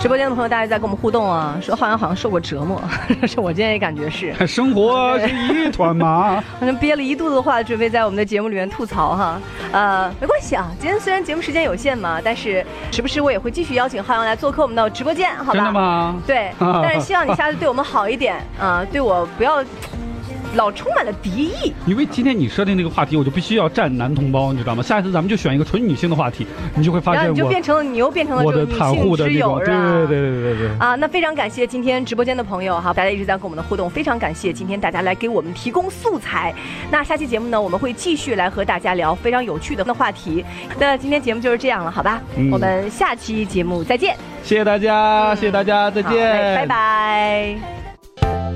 直播间的朋友，大家在跟我们互动啊，说好像受过折磨，是我今天也感觉是。 生活是一团麻， 好像憋了一肚子话，准备在我们的节目里面吐槽哈。没关系啊，今天虽然节目时间有限嘛，但是时不时我也会继续邀请浩洋来做客我们的直播间，好吧？ 真的吗？ 对，但是希望你下次对我们好一点啊，对我不要老充满了敌意。 因为今天你设定这个话题，我就必须要站男同胞，你知道吗？下一次咱们就选一个纯女性的话题，你就会发现然后你又变成了我的袒护的这种，对啊！那非常感谢今天直播间的朋友哈，大家一直在跟我们的互动，非常感谢今天大家来给我们提供素材。那下期节目呢，我们会继续来和大家聊非常有趣的话题。那今天节目就是这样了，好吧？我们下期节目再见。 谢谢大家，谢谢大家，再见， 拜拜。